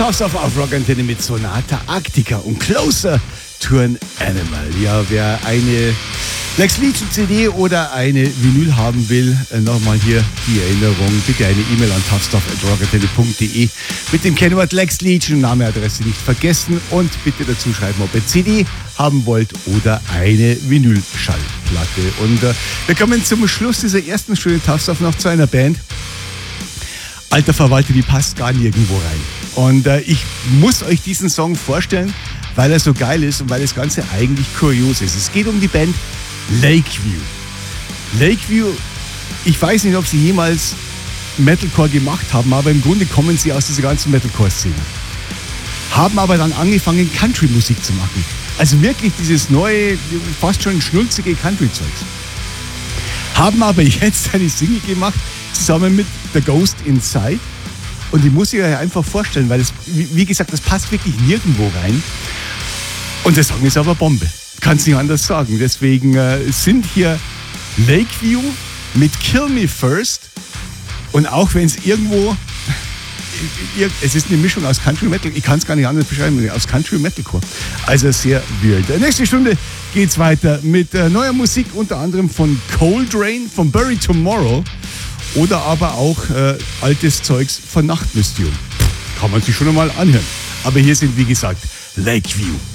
Tough Stuff auf Rock Antenne mit Sonata Arctica und Closer to an Animal. Ja, wer eine Lex Legion CD oder eine Vinyl haben will, nochmal hier die Erinnerung. Bitte eine E-Mail an toughstuff@rockantenne.de mit dem Kennwort Lex Legion, Name, Adresse nicht vergessen und bitte dazu schreiben, ob ihr CD haben wollt oder eine Vinylschallplatte. Und wir kommen zum Schluss dieser ersten Stunde Tough Stuff noch zu einer Band. Alter Verwalter, die passt gar nirgendwo rein. Und ich muss euch diesen Song vorstellen, weil er so geil ist und weil das Ganze eigentlich kurios ist. Es geht um die Band Lakeview. Lakeview, ich weiß nicht, ob sie jemals Metalcore gemacht haben, aber im Grunde kommen sie aus dieser ganzen Metalcore-Szene. Haben aber dann angefangen, Country-Musik zu machen. Also wirklich dieses neue, fast schon schnulzige Country-Zeugs. Haben aber jetzt eine Single gemacht, zusammen mit The Ghost Inside. Und die muss ich euch einfach vorstellen, weil es, wie gesagt, das passt wirklich nirgendwo rein. Und der Song ist aber Bombe. Kann es nicht anders sagen. Deswegen sind hier Lakeview mit Kill Me First. Und auch wenn es irgendwo, es ist eine Mischung aus Country Metal, ich kann es gar nicht anders beschreiben, aus Country Metalcore. Also sehr weird. Nächste Stunde geht's weiter mit neuer Musik, unter anderem von Coldrain, von Bury Tomorrow. Oder aber auch altes Zeugs von Nachtmystium. Kann man sich schon einmal anhören. Aber hier sind, wie gesagt, Lakeview.